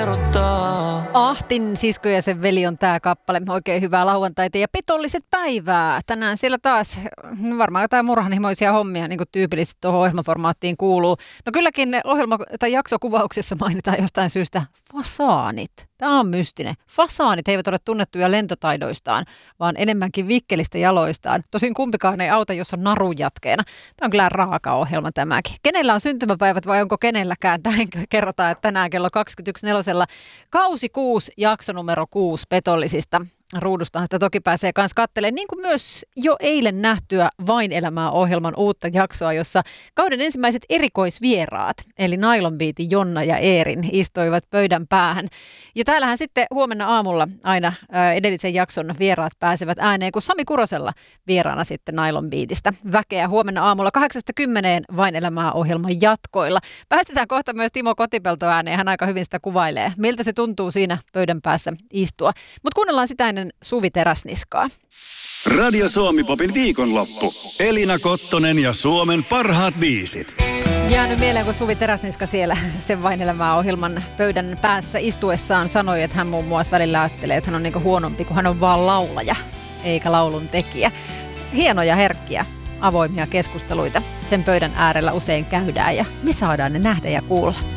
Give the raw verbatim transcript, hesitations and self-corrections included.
erottaa. Ahtin sisko ja sen veli on tää kappale. Oikein hyvää lauantaita ja petolliset päivää. Tänään siellä taas varmaan jotain murhanhimoisia hommia, niin kuin tyypillisesti tuohon ohjelmaformaattiin kuuluu. No kylläkin ohjelma- tai jaksokuvauksessa mainitaan jostain syystä fasaanit. Tämä on mystinen. Fasaanit eivät ole tunnettuja lentotaidoistaan, vaan enemmänkin vikkelistä jaloistaan. Tosin kumpikaan ei auta, jos on naru jatkeena. Tämä on kyllä raaka ohjelma tämäkin. Kenellä on syntymäpäivät vai onko kenelläkään? Tähän kerrotaan, että tänään kello kaksikymmentäyksi nelosella kausi kuusi, jakso numero kuusi petollisista. Ruudustahan sitä toki pääsee kanssa katselemaan, niin kuin myös jo eilen nähtyä Vain elämää -ohjelman uutta jaksoa, jossa kauden ensimmäiset erikoisvieraat, eli Nylon Beatin Jonna ja Eerin, istuivat pöydän päähän. Ja täällähän sitten huomenna aamulla aina edellisen jakson vieraat pääsevät ääneen, kun Sami Kurosella vieraana sitten Nylon Beatistä. Väkeä huomenna aamulla kahdeksasta kymmeneen Vain elämää -ohjelman jatkoilla. Päästetään kohta myös Timo Kotipelto ääneen, hän aika hyvin sitä kuvailee. Miltä se tuntuu siinä pöydän päässä istua. Mutta kuunnellaan sitä ennen Suvi Teräsniskaa. Radio Suomi-popin viikonloppu. Elina Kottonen ja Suomen parhaat biisit. Jäänyt mieleen, kun Suvi Teräsniska siellä sen Vain elämää -ohjelman pöydän päässä istuessaan sanoi, että hän muun muassa välillä ajattelee, että hän on niinku huonompi, kun hän on vaan laulaja, eikä laulun tekijä. Hienoja, herkkiä, avoimia keskusteluita sen pöydän äärellä usein käydään ja me saadaan ne nähdä ja kuulla.